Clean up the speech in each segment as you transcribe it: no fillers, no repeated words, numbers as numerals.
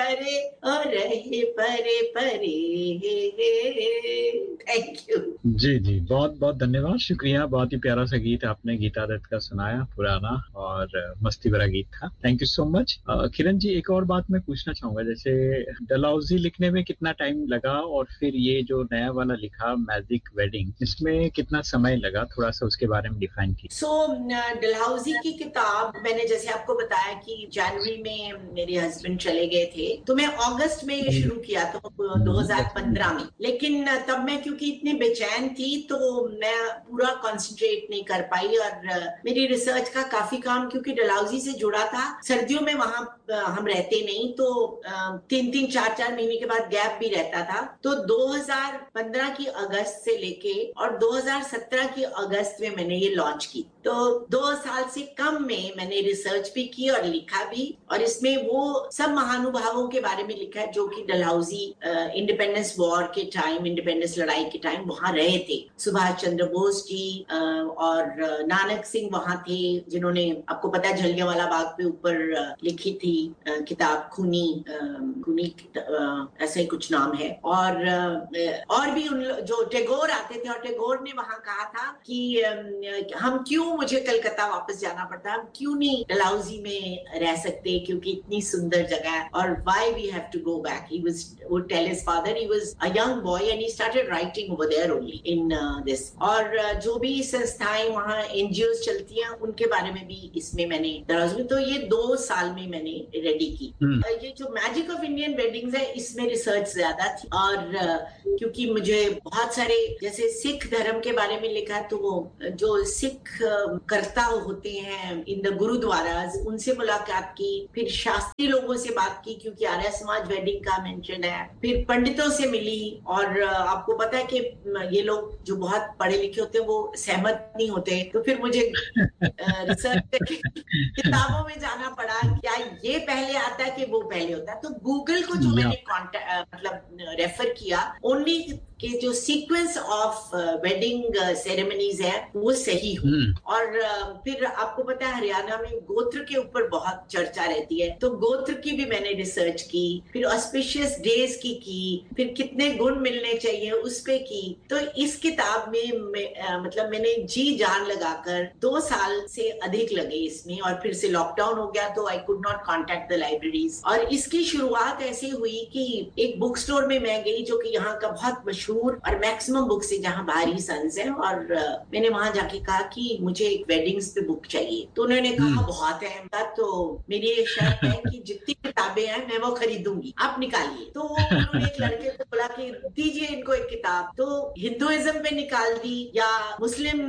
परे और रहे परे परे। Thank you. जी जी, बहुत बहुत धन्यवाद, शुक्रिया। बहुत ही प्यारा सा गीत आपने गीता दत्त का सुनाया, पुराना और मस्ती भरा गीत था। Thank you so much. Kiran ji, एक और बात मैं पूछना चाहूंगा, जैसे डलहौजी लिखने में कितना टाइम लगा और फिर ये जो नया वाला लिखा मैजिक वेडिंग, इसमें कितना समय लगा, थोड़ा सा उसके बारे में डिफाइन कीजिए। डलहौजी की किताब मैंने जैसे आपको बताया कि जनवरी में मेरे हस्बैंड चले गए थे, तो मैं अगस्त में ये शुरू किया था 2015 में। लेकिन तब मैं क्योंकि इतनी बेचैन थी तो मैं पूरा कंसंट्रेट नहीं कर पाई, और मेरी रिसर्च का काफी काम क्योंकि डलहौजी से जुड़ा था, सर्दियों में वहां हम रहते नहीं, तो 3-3 4-4 महीने के बाद गैप भी रहता था। तो 2015 की अगस्त से लेके और 2017 की अगस्त में मैंने ये लॉन्च की। तो 2 साल से कम में मैंने रिसर्च भी की और लिखा भी, और इसमें वो सब महानुभावों के बारे में लिखा है जो कि डलहौजी इंडिपेंडेंस वॉर के टाइम, इंडिपेंडेंस लड़ाई के टाइम वहां रहे थे। सुभाष चंद्र बोस जी और नानक सिंह वहां थे, जिन्होंने आपको पता है जलियांवाला बाग पे ऊपर लिखी थी किताब खूनी ऐसे कुछ नाम है। और भी उन जो टैगोर आते थे, और टैगोर ने वहां कहा था कि हम क्यों, मुझे कलकत्ता वापस जाना पड़ता, हम क्यों नहीं डलहौजी में रह सकते क्योंकि इतनी सुंदर जगह है, और why we have to go back. He would tell his father he was a young boy and he started writing over there only in this। और जो भी संस्थाएं वहाँ एनजीओ चलती हैं उनके बारे में भी इसमें मैंने डलहौजी, तो ये 2 साल में मैंने रेडी की। ये जो मैजिक ऑफ इंडियन वेडिंग्स है इसमें रिसर्च ज्यादा थी, और क्योंकि मुझे बहुत सारे जैसे सिख धर्म के बारे में लिखा, तो वो जो सिख कर्ता होते हैं इन द गुरुद्वाराज, उनसे मुलाकात की, फिर शास्त्री लोगों से बात की क्योंकि आर्य समाज वेडिंग का मेंशन है, फिर पंडितों से मिली, और आपको पता है कि ये लोग जो बहुत पढ़े लिखे होते हैं वो सहमत नहीं होते, तो फिर मुझे रिसर्च किताबों में जाना पड़ा, क्या ये पहले आता है कि वो पहले होता है। तो गूगल को जो मैंने मतलब रेफर किया, ओनली कि जो सीक्वेंस ऑफ वेडिंग सेरेमनीज है वो सही हो। और फिर आपको पता है हरियाणा में गोत्र के ऊपर बहुत चर्चा रहती है, तो गोत्र की भी मैंने रिसर्च की, फिर ऑस्पिशियस डेज की, फिर कितने गुण मिलने चाहिए उस पे की। तो इस किताब में मतलब मैंने जी जान लगाकर 2 साल से अधिक लगे इसमें, और फिर से लॉकडाउन हो गया तो I could not contact the libraries. और इसकी शुरुआत ऐसे हुई कि एक बुक स्टोर में मैं गई जो कि यहाँ का बहुत मशहूर और मैक्सिमम बुक्स है जहाँ बाहरी सन्स है, और मैंने वहां जाके कहा कि मुझे एक वेडिंग्स पे बुक चाहिए, तो उन्होंने कहा बहुत है, तो मेरी एक शर्त है कि जितनी किताबें हैं मैं वो खरीदूंगी, आप निकालिए। तो उन्होंने एक लड़के को बोला कि दीजिए इनको एक किताब, तो हिंदुइज्म पे निकाल दी या मुस्लिम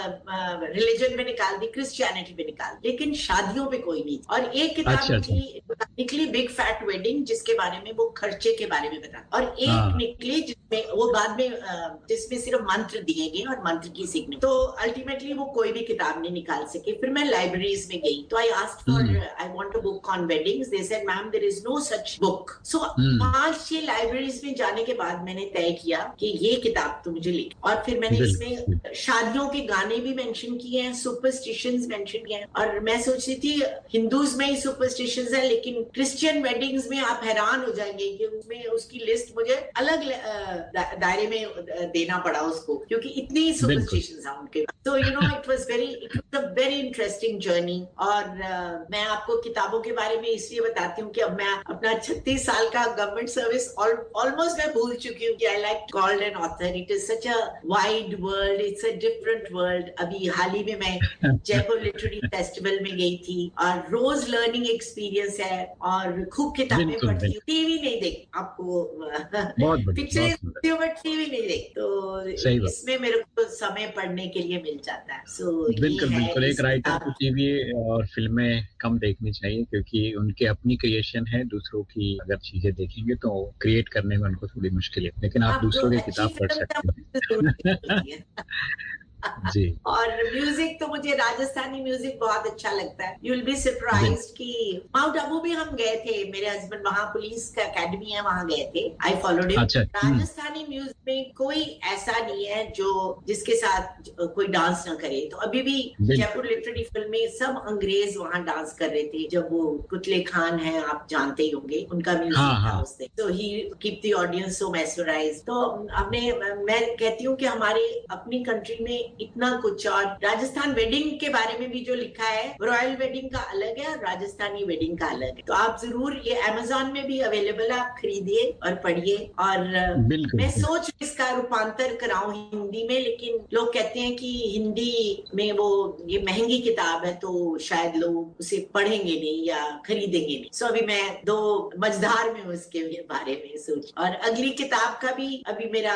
रिलीजन पे निकाल दी, क्रिश्चियनिटी पे निकाल दी, लेकिन शादियों पे कोई नहीं। और एक किताब निकली बिग फैट वेडिंग, जिसके बारे में वो खर्चे के बारे में बता, और एक निकली जिसमें वो बाद में जिसमें सिर्फ मंत्र दिए गए और मंत्र की सीखने। तो अल्टीमेटली वो कोई भी किताब नहीं निकाल सके। फिर मैं लाइब्रेरीज में गई, तो I asked for, I want a book on weddings, they said ma'am there is no such book. So 5-6 libraries में जाने के बाद मैंने तय किया कि ये किताब तो मुझे लिखी, और फिर मैंने इसमें शादियों के गाने भी मेंशन किए हैं, सुपरस्टिशंस मेंशन किए हैं, और मैं सोच रही थी हिंदूज में ही सुपरस्टिशंस है, लेकिन क्रिश्चियन वेडिंग्स में आप हैरान हो जाएंगे कि उसमें उसकी लिस्ट मुझे अलग दायरे में देना पड़ा उसको, क्योंकि इतनी सुपरस्टिशंस हैं उनके। तो you know it was a very interesting journey. और मैं आपको किताबों के बारे में इसलिए बताती हूँ कि अब मैं अपना 36 साल का गवर्नमेंट सर्विस ऑलमोस्ट मैं भूल चुकी हूँ कि I like called an author. It is such a wide world, it's a different world. अभी हाल ही में मैं जयपुर लिटरेरी फेस्टिवल में गई थी, और रोज लर्निंग एक्सपीरियंस है, और खूब किताबें पढ़ती हूँ, टीवी नहीं देखती, आपको पिक्चरें बट टीवी नहीं देखती, तो इसमें मेरे को समय पढ़ने के लिए मिल जाता है। बिल्कुल एक राइटर को टीवी और फिल्में कम देखनी चाहिए, क्योंकि उनके अपनी क्रिएशन है, दूसरों की अगर चीजें देखेंगे तो क्रिएट करने में उनको थोड़ी मुश्किल है, लेकिन आप दूसरों की किताब पढ़ सकते हैं। जी। और म्यूजिक तो मुझे राजस्थानी म्यूजिक बहुत अच्छा लगता है। यू विल बी सरप्राइज्ड कि माउंट आबू भी हम गए थे, मेरे हस्बैंड वहाँ पुलिस का एकेडमी है, वहाँ गए थे, आई फॉलोड हिम। अच्छा। राजस्थानी म्यूजिक में कोई ऐसा नहीं है जो जिसके साथ कोई डांस ना करे। तो अभी भी जयपुर लिटरेरी फिल्म में सब अंग्रेज वहाँ डांस कर रहे थे, जब वो कुतले खान है, आप जानते ही होंगे, उनका म्यूजिक था उससे। तो ही keep the audience so mesmerised. तो हमने, मैं कहती हूँ कि हमारे अपनी कंट्री में इतना कुछ, और राजस्थान वेडिंग के बारे में भी जो लिखा है, रॉयल वेडिंग का अलग है और राजस्थानी वेडिंग का अलग है। तो आप जरूर, ये अमेज़न में भी अवेलेबल है, आप खरीदिए और पढ़िए। और मैं सोच इसका रूपांतर कराऊं हिंदी में, लेकिन लोग कहते हैं कि हिंदी में वो ये महंगी किताब है, तो शायद लोग उसे पढ़ेंगे नहीं या खरीदेंगे नहीं। सो अभी मैं दो मझधार में उसके बारे में सोच, और अगली किताब का भी अभी मेरा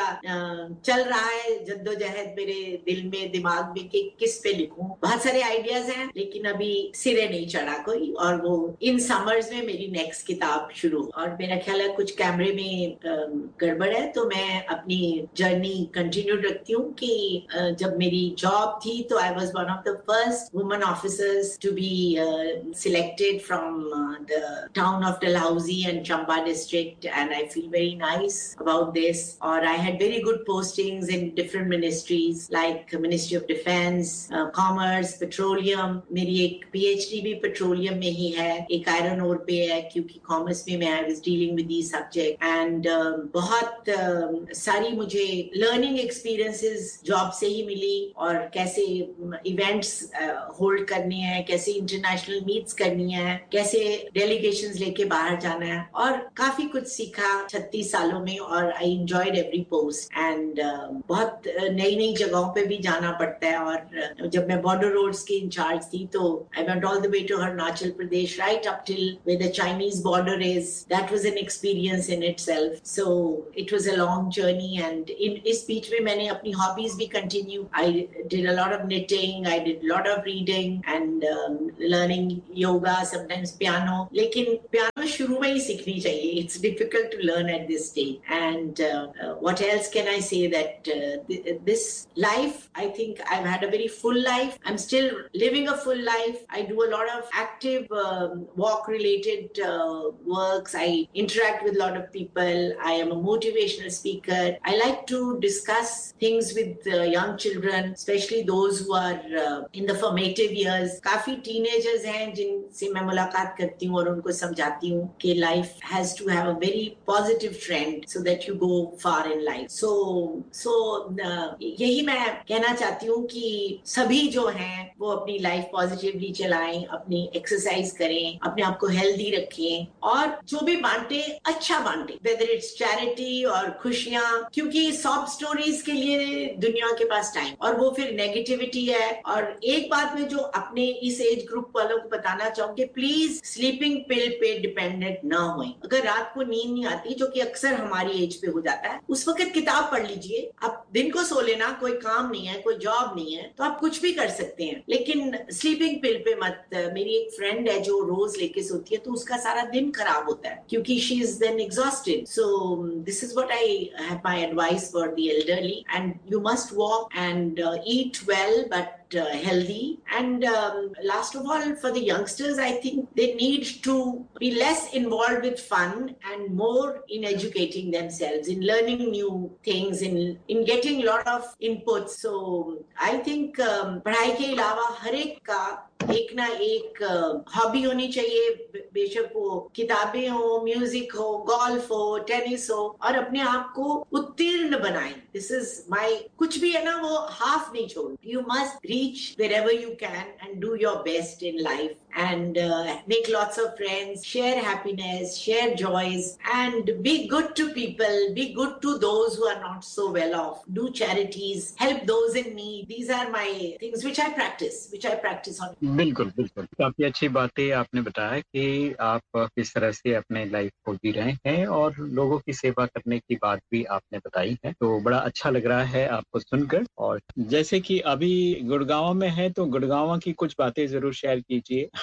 चल रहा है जद्दोजहद मेरे दिल में, दिमाग में, कि किस पे लिखूं। बहुत सारे आइडियाज हैं, लेकिन अभी सिरे नहीं चढ़ा कोई, और वो इन समर्स में मेरी नेक्स्ट किताब शुरू। और मेरा ख्याल है कुछ कैमरे में गड़बड़ है, तो मैं अपनी जर्नी कंटिन्यू रखती हूँ कि जब मेरी जॉब थी तो I was one of the first women officers to be selected from the town of Dalhousie and Chamba district, and I feel very nice about this. और I had very good postings in different ministries like Ministry of Defense, Commerce, Petroleum. मेरी एक PhD भी petroleum में ही है, एक iron ore पे है, क्योंकि commerce में मैं I was dealing with these subject, and बहुत सारी मुझे learning experiences job से ही मिली, और कैसे events hold करने हैं, कैसे international meets करनी है, कैसे delegations लेके बाहर जाना है, और काफी कुछ सीखा 36 सालों में, और I enjoyed every post। And बहुत नई नई जगहों पे भी जाना पड़ता है। और जब मैं बॉर्डर रोड्स की इंचार्ज थी, तो I went all the way to Arunachal Pradesh, right up till where the Chinese border is. That was an experience in itself. So it was a long journey, and इस बीच में मैंने अपनी हॉबीज भी continue. I did a lot of knitting, I did lot of reading and learning yoga, sometimes piano. लेकिन piano शुरू में ही सीखनी चाहिए, it's difficult to learn at this stage. And what else can I say, that this life, I think I've had a very full life. I'm still living a full life. I do a lot of active walk related works. I interact with a lot of people. I am a motivational speaker. I like to discuss things with young children, especially those who are in the formative years. काफी teenagers हैं जिनसे मैं मुलाकात करती हूँ और उनको समझाती हूँ कि life has to have a very positive trend so that you go far in life. So यही मैं कहना चाहती हूँ कि सभी जो हैं वो अपनी लाइफ पॉजिटिवली चलाएं, अपनी एक्सरसाइज करें, अपने आप को हेल्दी रखें, और जो भी बांटे अच्छा बांटे, वेदर इट्स चैरिटी और खुशियां, क्योंकि सॉफ्ट स्टोरीज के लिए दुनिया के पास टाइम, और वो फिर नेगेटिविटी है। और एक बात में जो अपने इस एज ग्रुप वालों को बताना चाहूंगी, प्लीज स्लीपिंग पिल पे डिपेंडेंट ना होएं। अगर रात को नींद नहीं आती, जो कि अक्सर हमारी एज पे हो जाता है, उस वक्त किताब पढ़ लीजिए। आप दिन को सो लेना, कोई काम नहीं है, कोई जॉब नहीं है, तो आप कुछ भी कर सकते हैं, लेकिन स्लीपिंग पिल पे मत। मेरी एक फ्रेंड है जो रोज लेके सोती है, तो उसका सारा दिन खराब होता है, क्योंकि she is then exhausted. So this is what I have my advice for the elderly, and you must walk and eat well, but healthy. And last of all, for the youngsters, I think they need to be less involved with fun and more in educating themselves, in learning new things, in getting a lot of inputs. So I think पढ़ाई के अलावा हर एक का एक ना एक hobby होनी चाहिए, बेशक वो किताबें हो, म्यूजिक हो, गोल्फ हो, टेनिस हो, और अपने आप को उत्तीर्ण बनाएं। दिस इज माय, कुछ भी है ना, वो हाफ नहीं छोड़। You must reach wherever you can and do your best in life, and make lots of friends, share happiness, share joys, and be good to people, be good to those who are not so well off, do charities, help those in need. These are my things which I practice on. बिल्कुल बिल्कुल, काफी अच्छी बातें आपने बताया कि आप किस तरह से अपने लाइफ को जी रहे हैं, और लोगों की सेवा करने की बात भी आपने बताई है, तो बड़ा अच्छा लग रहा है आपको सुनकर। और जैसे कि अभी गुड़गांव में है, तो गुड़गांव की कुछ बातें जरूर शेयर कीजिए।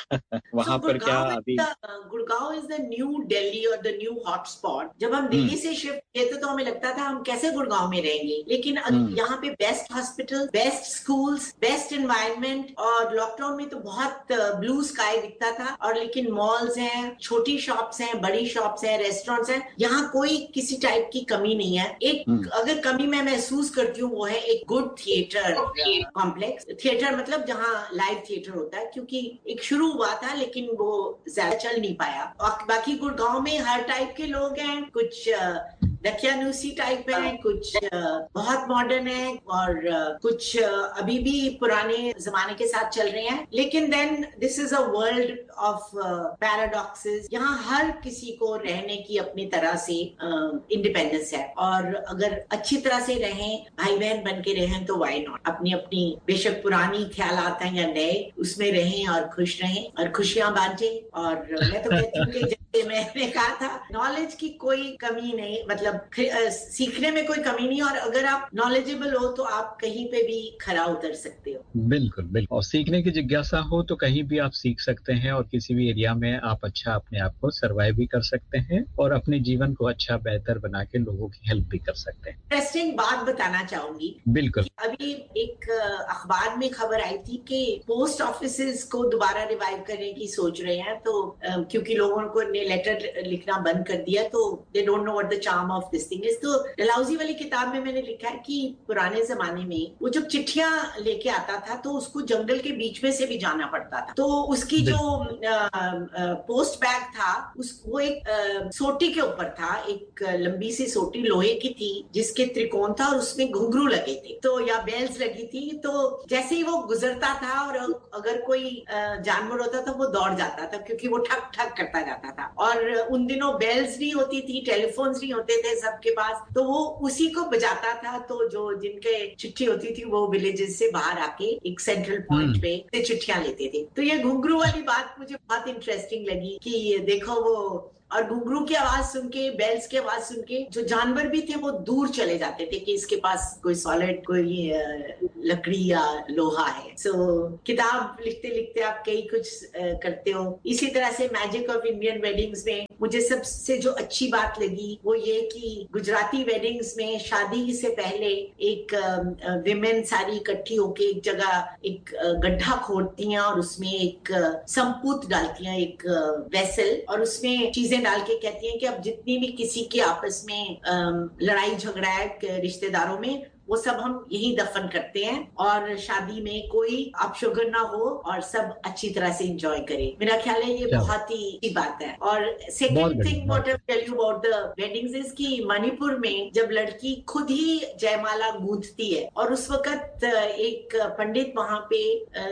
वहां पर क्या अभी Gurgaon is the new Delhi और द न्यू हॉटस्पॉट। जब हम दिल्ली से शिफ्ट किए थे तो हमें लगता था हम कैसे गुड़गांव में रहेंगे, लेकिन यहाँ पे best hospital, best schools, best environment, और लॉकडाउन में तो बहुत ब्लू स्काई दिखता था। और लेकिन मॉल्स हैं, छोटी शॉप्स हैं, बड़ी शॉप्स हैं, रेस्टोरेंट्स हैं, यहाँ कोई किसी टाइप की कमी नहीं है। एक अगर कमी मैं महसूस करती हूँ वो है एक गुड थिएटर कॉम्प्लेक्स। थिएटर मतलब जहाँ लाइव थिएटर होता है, क्योंकि एक शुरू हुआ था लेकिन वो ज्यादा चल नहीं पाया। और बाकी गुड़गांव में हर टाइप के लोग हैं, कुछ दकियानूसी टाइप है, कुछ बहुत मॉडर्न है, और कुछ अभी भी पुराने जमाने के साथ चल रहे हैं। लेकिन then this is a world of paradoxes. यहाँ हर किसी को रहने की अपनी तरह से इंडिपेंडेंस है, और अगर अच्छी तरह से रहें, भाई बहन बन के रहें, तो वाई नॉट। अपनी अपनी बेशक पुरानी ख्यालात हैं या नए, उसमें रहें और खुश रहें और खुशियां बांटें। और मैं तो कहती हूँ कि मैंने कहा था, नॉलेज की कोई कमी नहीं, मतलब सीखने में कोई कमी नहीं, और अगर आप नॉलेजेबल हो तो आप कहीं पे भी खरा उतर सकते हो। बिल्कुल बिल्कुल, और सीखने की जिज्ञासा हो तो कहीं भी आप सीख सकते हैं, और किसी भी एरिया में आप अच्छा अपने आप को सर्वाइव भी कर सकते हैं, और अपने जीवन को अच्छा बेहतर बना के लोगों की हेल्प भी कर सकते हैं। इंटरेस्टिंग बात बताना चाहूंगी। बिल्कुल। अभी एक अखबार में खबर आई थी कि पोस्ट ऑफिसेज को दोबारा रिवाइव करने की सोच रहे हैं, तो क्योंकि लोगों को ने लेटर लिखना बंद कर दिया, तो they don't know what the charm of this thing is. तो डलहौजी वाली किताब में मैंने लिखा है कि पुराने जमाने में वो जब चिट्ठियां लेके आता था तो उसको जंगल के बीच में से भी जाना पड़ता था। तो उसकी जो पोस्ट बैग था वो एक सोटी के ऊपर था, एक लंबी सी सोटी लोहे की थी जिसके त्रिकोण था, और उसमें घुंघरू लगे थे, तो या बेल्स लगी थी। तो जैसे ही वो गुजरता था और अगर कोई जानवर होता था वो दौड़ जाता था, क्योंकि वो ठक ठक करता जाता था। और उन दिनों बेल्स नहीं होती थी, टेलीफोन्स नहीं होते थे सबके पास, तो वो उसी को बजाता था। तो जो जिनके चिट्ठी होती थी वो विलेजेस से बाहर आके एक सेंट्रल पॉइंट पे चिट्ठियां लेते थे। तो ये घुंघरू वाली बात मुझे बहुत इंटरेस्टिंग लगी कि देखो वो, और घुंघरू की आवाज सुन के, बेल्स की आवाज सुन के जो जानवर भी थे वो दूर चले जाते थे कि इसके पास कोई सॉलिड, कोई लकड़ी या लोहा है। किताब लिखते लिखते आप कई कुछ करते हो। इसी तरह से मैजिक ऑफ इंडियन वेडिंग्स में मुझे सबसे जो अच्छी बात लगी वो ये कि गुजराती वेडिंग्स में शादी से पहले एक विमेन सारी इकट्ठी होके एक जगह एक गड्ढा खोदती हैं, और उसमें एक संपूत डालती हैं, एक वेसल, और उसमें चीजें डाल के कहती हैं कि अब जितनी भी किसी के आपस में लड़ाई झगड़ा है रिश्तेदारों में, वो सब हम यही दफन करते हैं, और शादी में कोई अपशगुन ना हो और सब अच्छी तरह से एंजॉय करें। मेरा ख्याल है ये बहुत ही अच्छी बात है। और second thing what I tell you about the weddings is कि मणिपुर में जब लड़की खुद ही जयमाला गूंथती है, और उस वक्त एक पंडित वहां पे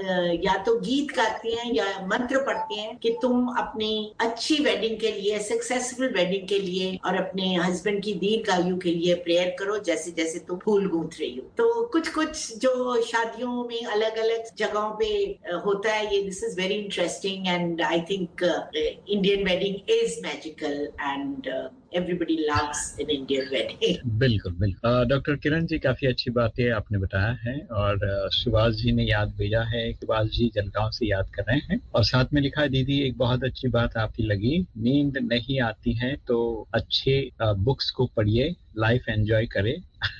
या तो गीत गाती हैं या मंत्र पढ़ती हैं कि तुम अपनी अच्छी वेडिंग के लिए, सक्सेसफुल वेडिंग के लिए, और अपने हस्बैंड की दीर्घ आयु के लिए प्रेयर करो, जैसे जैसे तुम फूल गूंथ रही हो। तो कुछ कुछ जो शादियों में अलग अलग जगहों पे होता है, ये this is very interesting, and I think Indian wedding is magical, and everybody loves an Indian wedding. बिल्कुल बिल्कुल। डॉक्टर किरण जी, काफी अच्छी बातें आपने बताया है, और सुभाष जी ने याद भेजा है, सुभाष जी जलगांव से याद कर रहे हैं, और साथ में लिखा है, दीदी एक बहुत अच्छी बात आपकी लगी, नींद नहीं आती है तो अच्छे बुक्स को पढ़िए, लाइफ एंजॉय करें,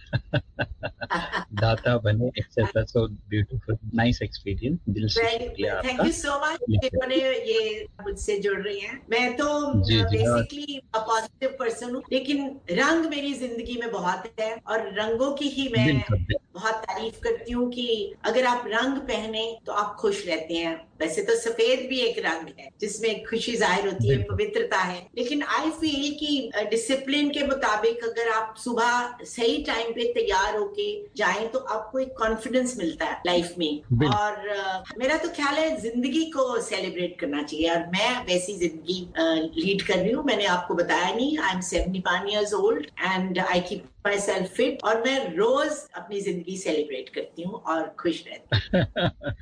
दाता बने, etcetera. So beautiful, nice experience, दिल से शुक्रिया आपका। थैंक यू सो मच जिन्होंने ये मुझसे जुड़ रही हैं। मैं तो बेसिकली पॉजिटिव पर्सन हूँ, लेकिन रंग मेरी जिंदगी में बहुत है, और रंगों की ही मैं बहुत तारीफ करती हूँ कि अगर आप रंग पहने तो आप खुश रहते हैं। वैसे तो सफेद भी एक रंग है जिसमें खुशी जाहिर होती है, पवित्रता है, लेकिन आई फील कि डिसिप्लिन के मुताबिक अगर आप सुबह सही टाइम पे तैयार होके जाएं तो आपको एक कॉन्फिडेंस मिलता है लाइफ में। और मेरा तो ख्याल है जिंदगी को सेलिब्रेट करना चाहिए, और मैं वैसी जिंदगी लीड कर रही हूँ। मैंने आपको बताया नहीं, I am 71 years old and I keep my self fit, और मैं रोज अपनी जिंदगी सेलिब्रेट करती हूँ और खुश रहती हूँ।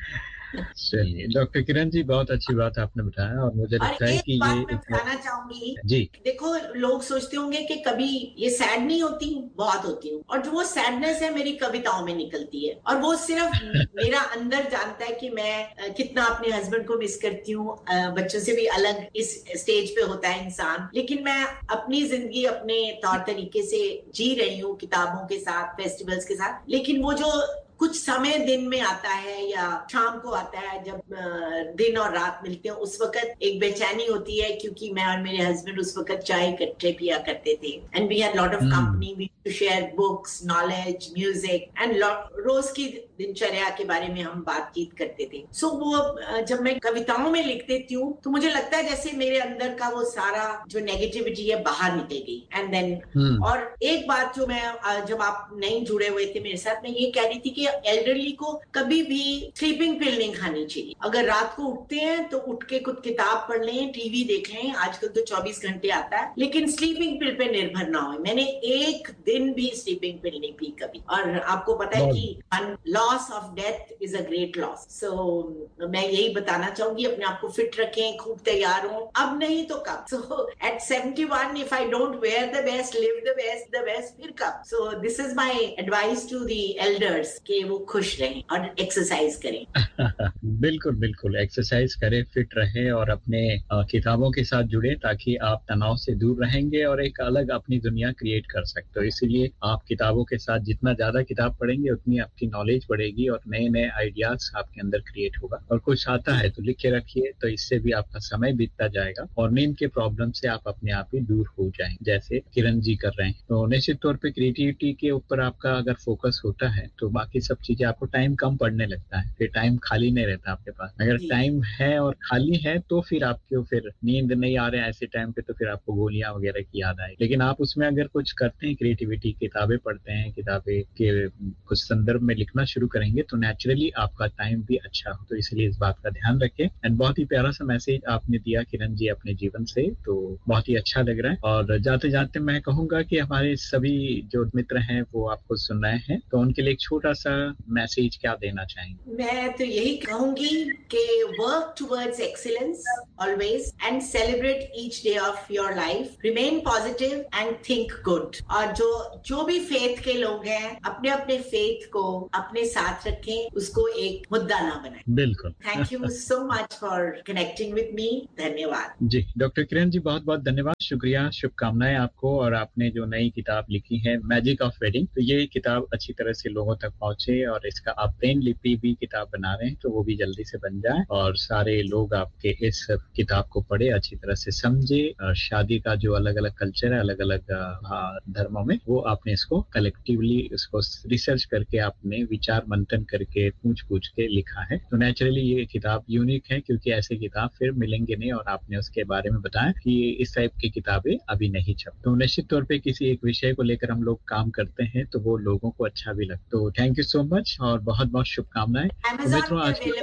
चलिए, डॉक्टर किरण जी बहुत अच्छी बात आपने बताया और मुझे और लगता है एक कि ये बात मैं एक बताना चाहूंगी, जी। देखो लोग सोचते होंगे कि कभी ये सैड नहीं होती, बहुत होती हूँ, और जो वो सैडनेस है मेरी कविताओं में निकलती है, और वो सिर्फ मेरा अंदर जानता है कि मैं कितना अपने हस्बैंड को मिस करती हूँ। बच्चों से भी अलग इस स्टेज पे होता है इंसान, लेकिन मैं अपनी जिंदगी अपने तौर तरीके से जी रही हूँ, किताबों के साथ, फेस्टिवल्स के साथ। लेकिन वो जो कुछ समय दिन में आता है या शाम को आता है, जब दिन और रात मिलते हैं, उस वक्त एक बेचैनी होती है, क्योंकि मैं और मेरे हस्बैंड उस वक्त चाय इकट्ठे पिया करते थे, and we had lot of company, we to share books, knowledge, music, and रोज की दिनचर्या के बारे में हम बातचीत करते थे। सो वो जब मैं कविताओं में लिख देती हूँ तो मुझे लगता है जैसे मेरे अंदर का वो सारा जो नेगेटिविटी है बाहर निकल गई, एंड देन और एक बात जो मैं जब आप नहीं जुड़े हुए थे मेरे साथ, मैं ये कह रही थी कि एल्डरली को कभी भी स्लीपिंग पिल नहीं खानी चाहिए। अगर रात को उठते हैं तो उठ के कुछ किताब पढ़ लें, टीवी देख लें, आजकल तो 24 घंटे आता है, लेकिन स्लीपिंग पिल पे निर्भर ना हो। मैंने एक दिन भी स्लीपिंग पिल नहीं पी कभी, और आपको पता है कि loss of death is a great loss. सो मैं यही बताना चाहूंगी, अपने आप को फिट रखें, खूब तैयार हो, अब नहीं तो कब। सो eight 71 if I don't wear the best, live the best, फिर कब। So this is my advice to the elders कि वो खुश रहें और एक्सरसाइज करें। बिल्कुल बिल्कुल, एक्सरसाइज करें, फिट रहें और अपने किताबों के साथ जुड़े ताकि आप तनाव से दूर रहेंगे और एक अलग अपनी दुनिया क्रिएट कर सकते हो। इसीलिए आप किताबों के साथ जितना ज्यादा किताब पढ़ेंगे उतनी आपकी नॉलेज बढ़ेगी और नए नए आइडियाज आपके अंदर क्रिएट होगा। और कुछ आता है तो लिख के रखिए, तो इससे भी आपका समय बीतता जाएगा और नींद के प्रॉब्लम से आप अपने आप ही दूर हो जाएंगे, जैसे किरण जी कर रहे हैं। तो निश्चित तौर पे क्रिएटिविटी के ऊपर आपका अगर फोकस होता है तो बाकी सब चीजें, आपको टाइम कम पड़ने लगता है, फिर टाइम खाली नहीं रहता आपके पास। अगर टाइम है और खाली है तो फिर आपको फिर नींद नहीं आ रहे ऐसे टाइम पे, तो फिर आपको गोलियां वगैरह की याद आए। लेकिन आप उसमें अगर कुछ करते हैं, क्रिएटिविटी, किताबें पढ़ते हैं, किताबें के कुछ संदर्भ में लिखना शुरू करेंगे तो नेचुरली आपका टाइम भी अच्छा हो। तो इसलिए इस बात का ध्यान रखें। एंड बहुत ही प्यारा सा मैसेज आपने दिया किरण जी अपने जीवन से, तो बहुत ही अच्छा लग रहा है। और जाते जाते मैं कहूंगा कि हमारे सभी जो मित्र हैं वो आपको सुन रहे हैं, तो उनके लिए एक छोटा सा मैसेज क्या देना चाहेंगे? मैं तो यही कहूंगी कि work towards excellence always and celebrate each day of your life, remain positive and think good. और जो भी फेथ के लोग हैं, अपने अपने फेथ को अपने साथ रखें, उसको एक मुद्दा ना बनाएं। बिल्कुल। Thank you so much for connecting with me. धन्यवाद जी डॉक्टर किरण जी, बहुत बहुत धन्यवाद, शुक्रिया, शुभकामनाएं आपको। और आपने जो नई किताब लिखी है मैजिक ऑफ वेडिंग, तो ये किताब अच्छी तरह से लोगों तक पहुंचे और इसका आप पेन लिपि भी किताब बना रहे हैं तो वो भी जल्दी से बन जाए और सारे लोग आपके इस किताब को पढ़े, अच्छी तरह से समझे। शादी का जो अलग अलग कल्चर है अलग अलग धर्मों में, वो आपने इसको कलेक्टिवली इसको रिसर्च करके आपने विचार मंथन करके पूछ पूछ के लिखा है। तो नेचुरली ये किताब यूनिक है क्योंकि ऐसे किताब फिर मिलेंगे नहीं, और आपने उसके बारे में बताया कि इस टाइप की किताबें अभी नहीं छप। तो निश्चित तौर पे किसी एक विषय को लेकर हम लोग काम करते हैं तो वो लोगों को अच्छा भी लगता है। तो थैंक यू सो मच और बहुत बहुत शुभकामनाएं। तो मित्रों आज की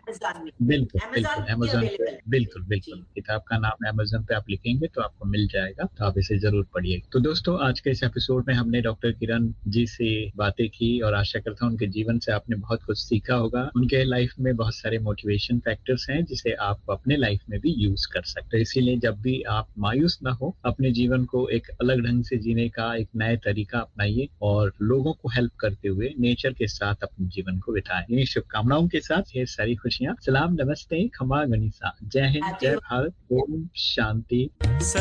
बिल्कुल बिल्कुल अमेज़न पे, बिल्कुल बिल्कुल किताब का नाम अमेज़न पे आप लिखेंगे तो आपको मिल जाएगा, तो आप इसे जरूर पढ़िएगा। तो दोस्तों आज के इस एपिसोड में हमने डॉक्टर किरण जी से बातें की और आशा करता हूँ उनके जीवन से आपने बहुत कुछ सीखा होगा। उनके लाइफ में बहुत सारे मोटिवेशन फैक्टर्स हैं जिसे आप अपने लाइफ में भी यूज कर सकते हैं। इसीलिए जब भी आप मायूस ना हो, अपने जीवन को एक अलग ढंग से जीने का एक नया तरीका अपनाइए और लोगों को हेल्प करते हुए नेचर के साथ अपने जीवन को बिताएं। इन्हीं शुभकामनाओं के साथ ढेर सारी खुशियां। सलाम, नमस्ते, खमा गनीसा, जय हिंद, जय भारत, ओम शांति।